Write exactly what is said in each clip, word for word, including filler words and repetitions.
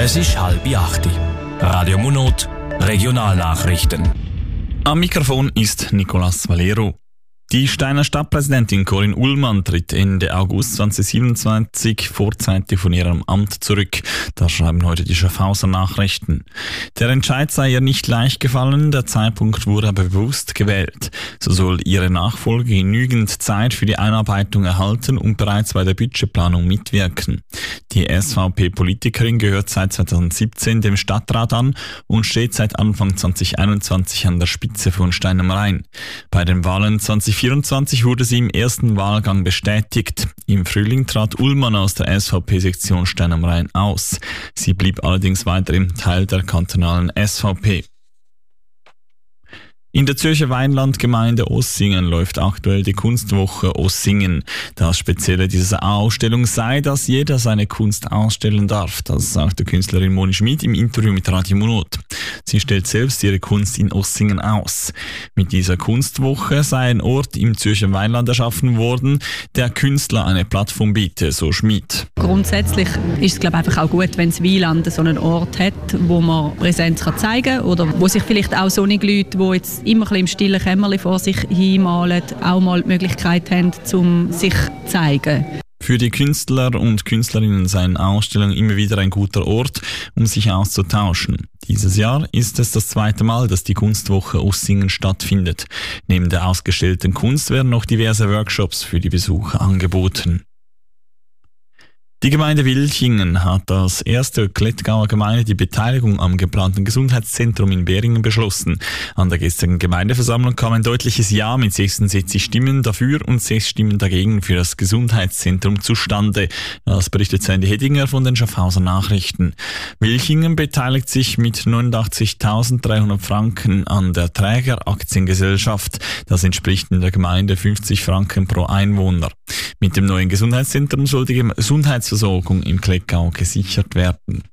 Es ist halb acht. Radio Munot, Regionalnachrichten. Am Mikrofon ist Nicolas Valero. Die Steiner Stadtpräsidentin Corinne Ullmann tritt Ende August zweitausendsiebenundzwanzig vorzeitig von ihrem Amt zurück. Das schreiben heute die Schaffhauser Nachrichten. Der Entscheid sei ihr nicht leicht gefallen, der Zeitpunkt wurde aber bewusst gewählt. So soll ihre Nachfolge genügend Zeit für die Einarbeitung erhalten und bereits bei der Budgetplanung mitwirken. Die S V P-Politikerin gehört seit zweitausendsiebzehn dem Stadtrat an und steht seit Anfang zweitausendeinundzwanzig an der Spitze von Stein am Rhein. Bei den Wahlen zweitausendvierundzwanzig wurde sie im ersten Wahlgang bestätigt. Im Frühling trat Ullmann aus der S V P-Sektion Stein am Rhein aus. Sie blieb allerdings weiterhin Teil der kantonalen S V P. In der Zürcher Weinlandgemeinde Ossingen läuft aktuell die Kunstwoche Ossingen. Das Spezielle dieser Ausstellung sei, dass jeder seine Kunst ausstellen darf. Das sagte Künstlerin Moni Schmid im Interview mit Radio Munot. Sie stellt selbst ihre Kunst in Ossingen aus. Mit dieser Kunstwoche sei ein Ort im Zürcher Weinland erschaffen worden, der Künstler eine Plattform biete, so Schmid. Grundsätzlich ist es, glaube ich, einfach auch gut, wenn das Weinland so einen Ort hat, wo man Präsenz kann zeigen kann oder wo sich vielleicht auch solche Leute, die jetzt immer ein bisschen im stillen Kämmerchen vor sich hinmalen, auch mal die Möglichkeit haben, um sich zu zeigen. Für die Künstler und Künstlerinnen seien Ausstellungen immer wieder ein guter Ort, um sich auszutauschen. Dieses Jahr ist es das zweite Mal, dass die Kunstwoche Ossingen stattfindet. Neben der ausgestellten Kunst werden noch diverse Workshops für die Besucher angeboten. Die Gemeinde Wilchingen hat als erste Klettgauer Gemeinde die Beteiligung am geplanten Gesundheitszentrum in Beringen beschlossen. An der gestrigen Gemeindeversammlung kam ein deutliches Ja mit sechsundsiebzig Stimmen dafür und sechs Stimmen dagegen für das Gesundheitszentrum zustande. Das berichtet Sandy Hedinger von den Schaffhauser Nachrichten. Wilchingen beteiligt sich mit neunundachtzigtausenddreihundert Franken an der Trägeraktiengesellschaft. Das entspricht in der Gemeinde fünfzig Franken pro Einwohner. Mit dem neuen Gesundheitszentrum soll die Gesundheitsversorgung im Klettgau gesichert werden.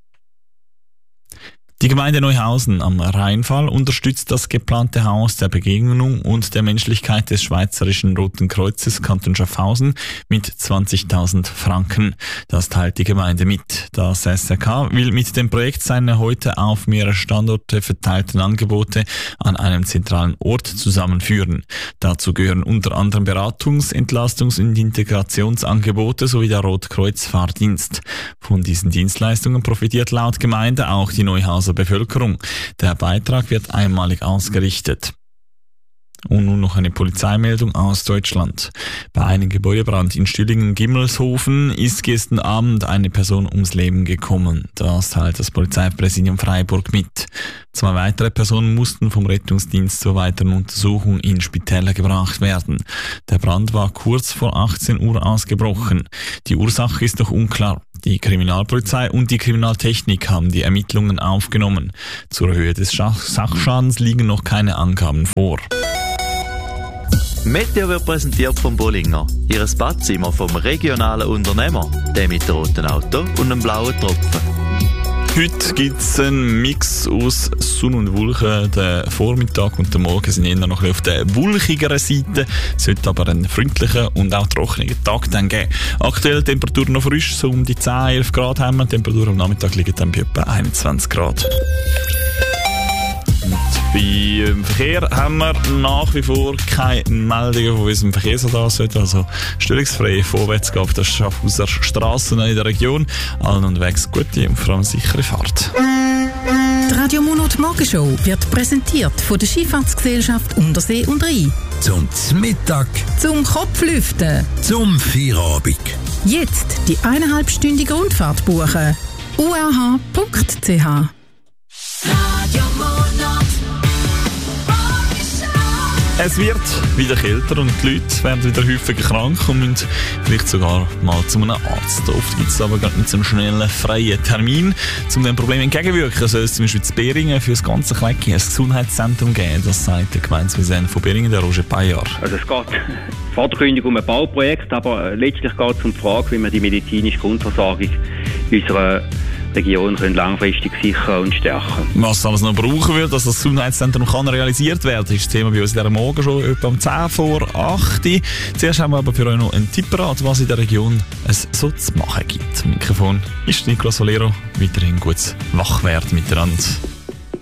Die Gemeinde Neuhausen am Rheinfall unterstützt das geplante Haus der Begegnung und der Menschlichkeit des Schweizerischen Roten Kreuzes Kanton Schaffhausen mit zwanzigtausend Franken. Das teilt die Gemeinde mit. Das S R K will mit dem Projekt seine heute auf mehrere Standorte verteilten Angebote an einem zentralen Ort zusammenführen. Dazu gehören unter anderem Beratungs-, Entlastungs- und Integrationsangebote sowie der Rotkreuz-Fahrdienst. Von diesen Dienstleistungen profitiert laut Gemeinde auch die Neuhauser Bevölkerung. Der Beitrag wird einmalig ausgerichtet. Und nun noch eine Polizeimeldung aus Deutschland. Bei einem Gebäudebrand in Stühlingen-Gimmelshofen ist gestern Abend eine Person ums Leben gekommen. Das teilt das Polizeipräsidium Freiburg mit. Zwei weitere Personen mussten vom Rettungsdienst zur weiteren Untersuchung in Spitäler gebracht werden. Der Brand war kurz vor achtzehn Uhr ausgebrochen. Die Ursache ist noch unklar. Die Kriminalpolizei und die Kriminaltechnik haben die Ermittlungen aufgenommen. Zur Höhe des Sachschadens liegen noch keine Angaben vor. Meteo wird präsentiert vom Bollinger. Ihres Badzimmer vom regionalen Unternehmer. Der mit dem roten Auto und einem blauen Tropfen. Heute gibt es einen Mix aus Sonne und Wolken. Der Vormittag und der Morgen sind eher noch auf der wolkigeren Seite. Es wird aber einen freundlichen und auch trockenen Tag dann geben. Aktuell Temperatur noch frisch, so um die zehn, elf Grad haben wir. Die Temperatur am Nachmittag liegt dann bei etwa einundzwanzig Grad. Beim Verkehr haben wir nach wie vor keine Meldungen von unserem Verkehrsradar. Also störungsfrei vorwärts gehen auf der Schaffhauser Strasse in der Region. Allen unterwegs gute und vor allem sichere Fahrt. Die Radio Munot Morgenshow wird präsentiert von der Schifffahrtsgesellschaft Untersee und Rhein. Zum Mittag. Zum Kopflüften. Zum Feierabend. Jetzt die eineinhalbstündige Rundfahrt buchen. u r h punkt c h. Radio Munot. Es wird wieder kälter und die Leute werden wieder häufiger krank und müssen vielleicht sogar mal zu einem Arzt. Oft gibt es aber gerade nicht so einen schnellen, freien Termin. Um dem Problem entgegenwirken soll es zum Beispiel in Beringen für das ganze Klettgau ein Gesundheitszentrum geben. Das sagt der Gemeindepräsident von Beringen, der Roger Payer. Also es geht vordergründig um ein Bauprojekt, aber letztlich geht es um die Frage, wie man die medizinische Grundversorgung unserer Region können langfristig sichern und stärken. Was alles noch brauchen wird, dass das Gesundheitszentrum kann realisiert werden, ist das Thema bei uns in dieser Morgen schon etwa um zehn vor acht. Zuerst haben wir aber für euch noch einen Tipp parat, was in der Region es so zu machen gibt. Am Mikrofon ist Nicolas Valero. Weiterhin gutes Wachwerden miteinander.